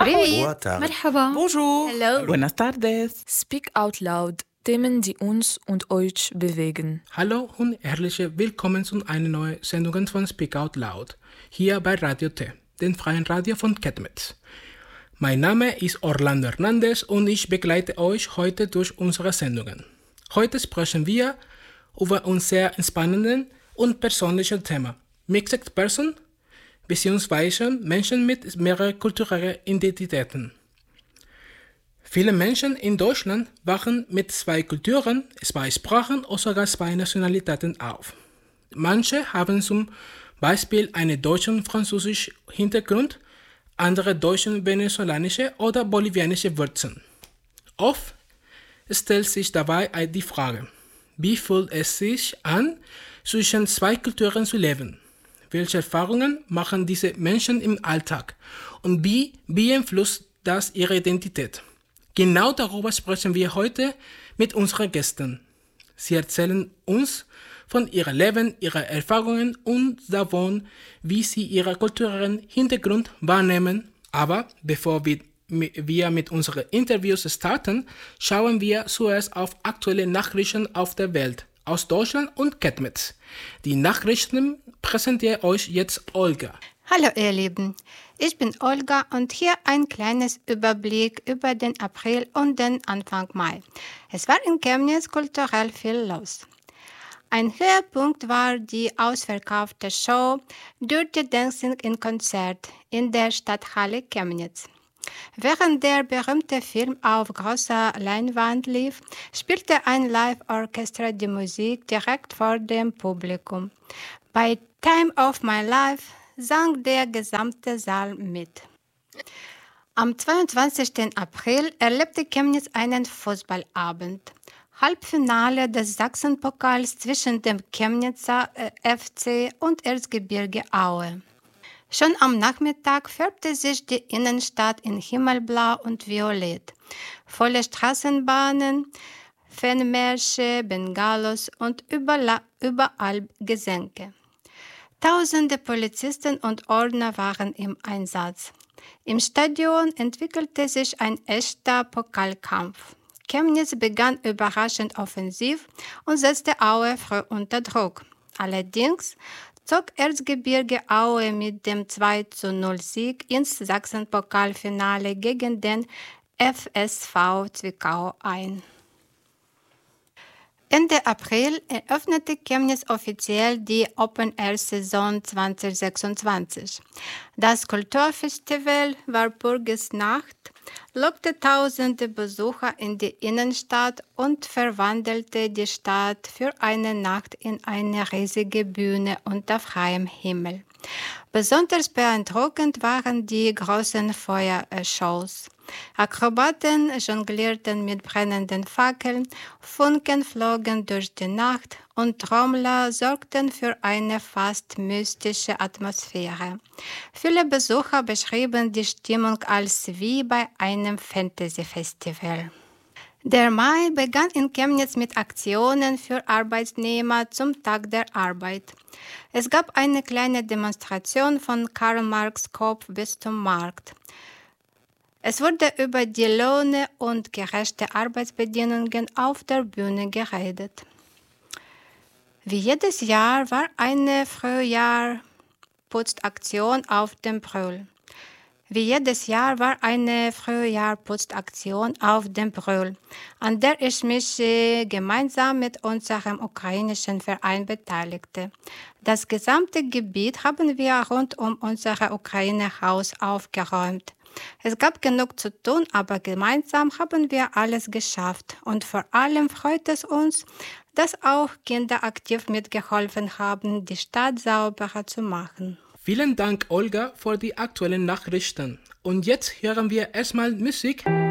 Привет. Boa tarde. Merhaba. Bonjour. Hello. Buenas tardes. Speak out loud. Themen, die uns und euch bewegen. Hallo und herzlich willkommen zu einer neuen Sendung von Speak Out Loud, hier bei Radio T, dem freien Radio von Chemnitz. Mein Name ist Orlando Hernandez und ich begleite euch heute durch unsere Sendungen. Heute sprechen wir über ein sehr spannendes und persönliches Thema, Mixed Person, beziehungsweise Menschen mit mehreren kulturellen Identitäten. Viele Menschen in Deutschland wachsen mit 2 Kulturen, 2 Sprachen oder sogar 2 Nationalitäten auf. Manche haben zum Beispiel einen deutschen und französischen Hintergrund, andere deutsche, venezolanische oder bolivianische Wurzeln. Oft stellt sich dabei die Frage, wie fühlt es sich an, zwischen 2 Kulturen zu leben? Welche Erfahrungen machen diese Menschen im Alltag und wie beeinflusst das ihre Identität? Genau darüber sprechen wir heute mit unseren Gästen. Sie erzählen uns von ihrem Leben, ihren Erfahrungen und davon, wie sie ihren kulturellen Hintergrund wahrnehmen. Aber bevor wir mit unseren Interviews starten, schauen wir zuerst auf aktuelle Nachrichten auf der Welt, aus Deutschland und Chemnitz. Die Nachrichten präsentiert euch jetzt Olga. Hallo ihr Lieben, ich bin Olga und hier ein kleines Überblick über den April und den Anfang Mai. Es war in Chemnitz kulturell viel los. Ein Höhepunkt war die ausverkaufte Show Dirty Dancing in Konzert in der Stadthalle Chemnitz. Während der berühmte Film auf großer Leinwand lief, spielte ein Live-Orchester die Musik direkt vor dem Publikum. Bei Time of My Life sang der gesamte Saal mit. Am 22. April erlebte Chemnitz einen Fußballabend. Halbfinale des Sachsenpokals zwischen dem Chemnitzer FC und Erzgebirge Aue. Schon am Nachmittag färbte sich die Innenstadt in Himmelblau und Violett. Volle Straßenbahnen, Fanmärsche, Bengalos und überall Gesänge. Tausende Polizisten und Ordner waren im Einsatz. Im Stadion entwickelte sich ein echter Pokalkampf. Chemnitz begann überraschend offensiv und setzte Aue früh unter Druck. Allerdings zog Erzgebirge Aue mit dem 2:0-Sieg ins Sachsenpokalfinale gegen den FSV Zwickau ein. Ende April eröffnete Chemnitz offiziell die Open-Air-Saison 2026. Das Kulturfestival Walpurgisnacht lockte tausende Besucher in die Innenstadt und verwandelte die Stadt für eine Nacht in eine riesige Bühne unter freiem Himmel. Besonders beeindruckend waren die großen Feuershows. Akrobaten jonglierten mit brennenden Fackeln, Funken flogen durch die Nacht und Trommler sorgten für eine fast mystische Atmosphäre. Viele Besucher beschrieben die Stimmung als wie bei einem Fantasy-Festival. Der Mai begann in Chemnitz mit Aktionen für Arbeitnehmer zum Tag der Arbeit. Es gab eine kleine Demonstration von Karl Marx Kopf bis zum Markt. Es wurde über die Löhne und gerechte Arbeitsbedingungen auf der Bühne geredet. Wie jedes Jahr war eine Frühjahrputzaktion auf dem Brühl. An der ich mich gemeinsam mit unserem ukrainischen Verein beteiligte. Das gesamte Gebiet haben wir rund um unser Ukraine-Haus aufgeräumt. Es gab genug zu tun, aber gemeinsam haben wir alles geschafft. Und vor allem freut es uns, dass auch Kinder aktiv mitgeholfen haben, die Stadt sauberer zu machen. Vielen Dank, Olga, für die aktuellen Nachrichten. Und jetzt hören wir erstmal Musik.